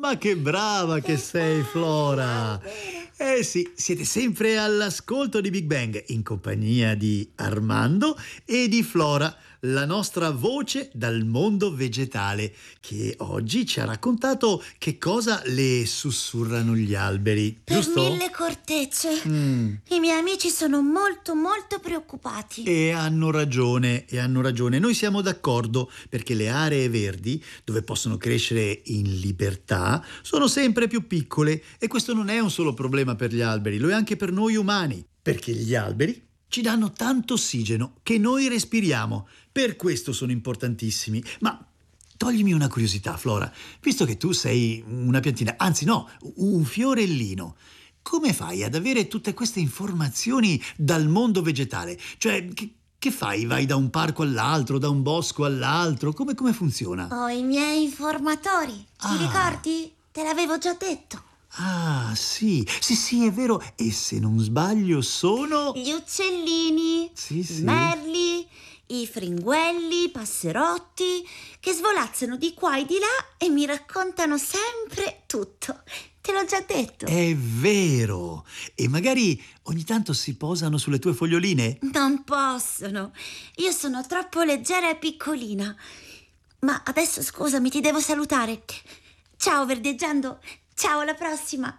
Ma che brava che sei, Flora! Eh sì, siete sempre all'ascolto di Big Bang, in compagnia di Armando e di Flora, la nostra voce dal mondo vegetale, che oggi ci ha raccontato che cosa le sussurrano gli alberi, Per giusto? 1000 cortecce. I miei amici sono molto preoccupati. E hanno ragione. Noi siamo d'accordo perché le aree verdi, dove possono crescere in libertà, sono sempre più piccole e questo non è un solo problema per gli alberi, lo è anche per noi umani, perché gli alberi ci danno tanto ossigeno che noi respiriamo. Per questo sono importantissimi. Ma toglimi una curiosità, Flora, visto che tu sei una piantina, anzi no, un fiorellino. Come fai ad avere tutte queste informazioni dal mondo vegetale? Cioè, che fai? Vai da un parco all'altro, da un bosco all'altro? Come funziona? Ho i miei informatori. Ti ricordi? Te l'avevo già detto. Ah, sì, è vero. E se non sbaglio sono... Gli uccellini, Sì. i merli, i fringuelli, i passerotti, che svolazzano di qua e di là e mi raccontano sempre tutto. Te l'ho già detto. È vero. E magari ogni tanto si posano sulle tue foglioline? Non possono. Io sono troppo leggera e piccolina. Ma adesso scusami, ti devo salutare. Ciao verdeggiando. Ciao, alla prossima.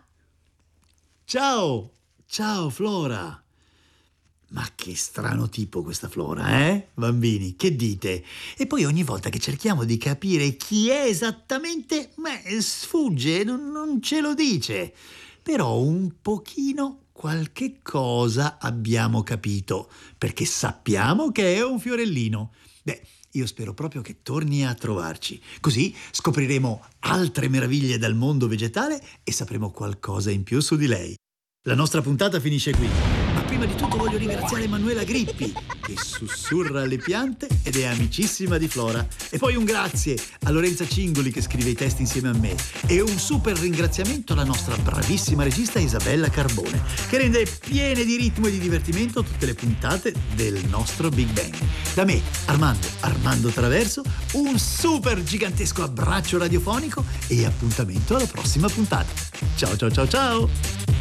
Ciao Flora. Ma che strano tipo questa Flora, bambini? Che dite? E poi ogni volta che cerchiamo di capire chi è esattamente, sfugge, non ce lo dice. Però un pochino qualche cosa abbiamo capito, perché sappiamo che è un fiorellino. Io spero proprio che torni a trovarci. Così scopriremo altre meraviglie dal mondo vegetale e sapremo qualcosa in più su di lei. La nostra puntata finisce qui. Ma prima di tutto voglio ringraziare Emanuela Grippi, che sussurra alle piante ed è amicissima di Flora. E poi un grazie a Lorenza Cingoli, che scrive i testi insieme a me. E un super ringraziamento alla nostra bravissima regista Isabella Carbone, che rende piene di ritmo e di divertimento tutte le puntate del nostro Big Bang. Da me, Armando Traverso, un super gigantesco abbraccio radiofonico e appuntamento alla prossima puntata. Ciao!